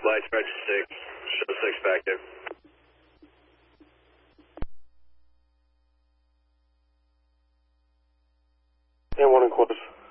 Lights register 6. Show 6 back there. And 1 in quarters.